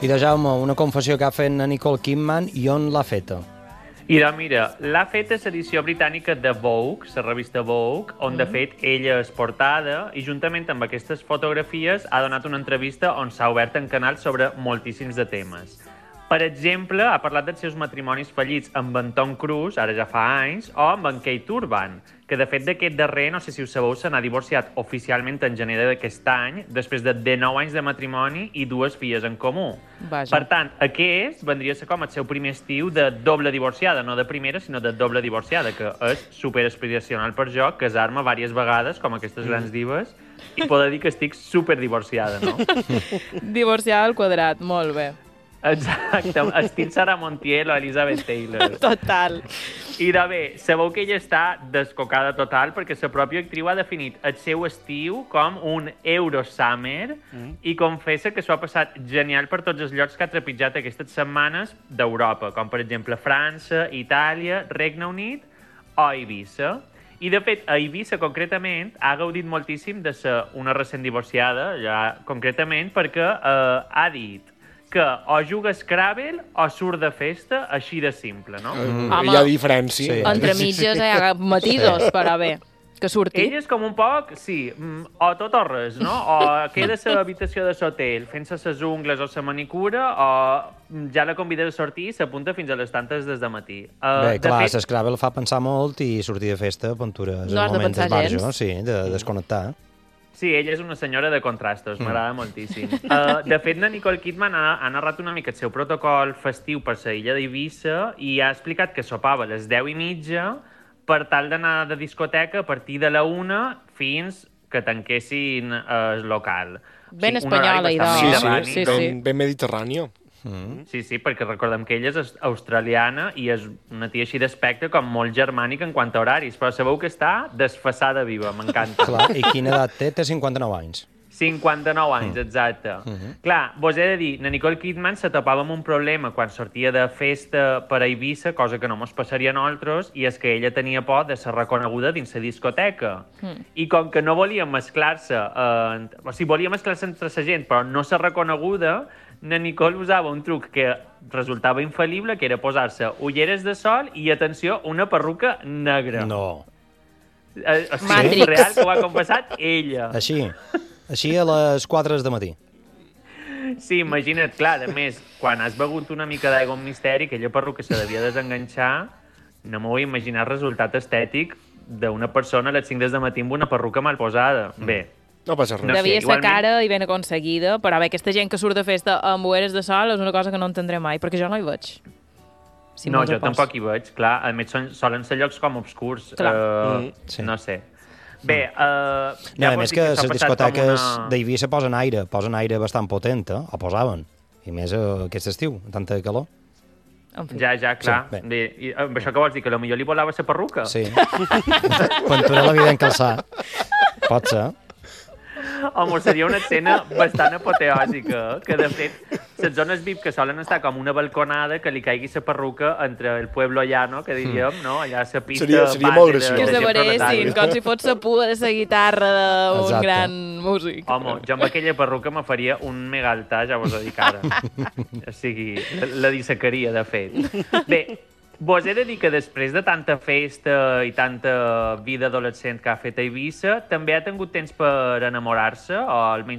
I de Jaume, una confessió que ha fet la Nicole Kidman i on l'ha feta? I doncs mira, l'ha feta l'edició britànica de Vogue, la revista Vogue, on de fet ella és portada i juntament amb aquestes fotografies ha donat una entrevista on s'ha obert en canal sobre moltíssims de temes. Per exemple, ha parlat dels seus matrimonis fallits amb en Tom Cruise, ara ja fa anys, o amb en Kate Urban, que de fet d'aquest darrer, no sé si ho sabeu, se n'ha divorciat oficialment en gener d'aquest any, després de 19 anys de matrimoni i 2 filles en comú. Vaja. Per tant, aquest vendria a ser com el seu primer estiu de doble divorciada, no de primera, sinó de doble divorciada, que és superaspiracional per jo, casar-me diverses vegades, com aquestes grans divas, i poder dir que estic superdivorciada, no? Divorciada al quadrat, molt bé. Exacte, estil Sarah Montiel o Elizabeth Taylor. Total. I de bé, sabeu que ella està descocada total perquè la pròpia actriu ha definit el seu estiu com un Eurosummer i confessa que s'ho ha passat genial per tots els llocs que ha trepitjat aquestes setmanes d'Europa, com per exemple França, Itàlia, Regne Unit o Eivissa. I de fet, a Eivissa concretament ha gaudit moltíssim de ser una recent divorciada, ja concretament perquè ha dit que o juga a Scrabble o surt de festa, així de simple, no? Home, hi ha diferència. Sí. Entre mitges hi ha matisos, però bé, que surti. Ell és com un poc, sí, o tot o res, no? O queda a l'habitació de l'hotel fent-se les ungles o la manicura, o ja la convida a sortir i s'apunta fins a les tantes des de matí. Bé, clar, l'Scrabble fa pensar molt i sortir de festa, aventures, No has de pensar gens. sí, de desconnectar. Sí, ella és una senyora de contrastos, m'agrada moltíssim. De fet, la Nicole Kidman ha narrat una mica el seu protocol festiu per la illa d'Eivissa i ha explicat que sopava a les 10:30 per tal d'anar de discoteca a partir de la 1 fins que tanquessin el local. Ben O sigui, un horari espanyola, bastant idò. mediterrani. Sí, sí. Ben mediterrània. Sí, perquè recordem que ella és australiana i és una tia així d'aspecte com molt germànica en quant a horaris, però sabeu que està desfasada viva, m'encanta. Clar, i quina edat té? Té 59 anys. 59 anys, exacte. Clar, vos he de dir, la Nicole Kidman se topava amb un problema quan sortia de festa per a Eivissa, cosa que no mos passaria a nosaltres, i és que ella tenia por de ser reconeguda dins la discoteca. I com que no volia mesclar-se, o sigui, volia mesclar-se entre la gent, però no ser reconeguda, la Nicole usava un truc que resultava infal·lible, que era posar-se ulleres de sol i, atenció, una perruca negra. No. O sigui, Matrix. real, que ho ha confessat ella. Així a les 4 de matí. Sí, imagina't, clar, a més, quan has begut una mica d'aigua amb misteri, aquella perruca se devia desenganxar, no m'ho vull imaginar el resultat estètic d'una persona a les 5 de matí amb una perruca mal posada. Bé, No passa res. No sé, Devia ser igualment- cara i ben aconseguida, però bé, aquesta gent que surt de festa amb ulleres de sol és una cosa que no entendré mai, perquè jo no hi veig. Si no, me'ls jo apos. tampoc hi veig, clar. A més, solen ser llocs com obscurs. Clar. Sí. No sé. Bé, No, a més que les discoteques d'Eivissa posen aire bastant potent, o posaven. I més aquest estiu, tanta calor. En fi. Ja, clar. Sí, bé. Bé, i amb això què vols dir? Que potser li volava la perruca? Sí. Pintura la vida en calçar. Pot ser. Home, seria una escena bastant apoteòsica, que de fet, les zones VIP que solen estar com una balconada que li caigui la perruca entre el pueblo llano, que diríem, no? Allà a la pista Seria molt base graciós. Que de se gent veressin, proletària. com si fos la pua de la guitarra d'un Exacte. gran músic. Home, jo amb aquella perruca me faria un mega altar, ja vos ho dic ara. O sigui, la dissecaria, de fet. Bé, vos he de dir que després de tanta festa i tanta vida adolescent que ha fet a Eivissa, també ha tingut temps per enamorar-se, o almenys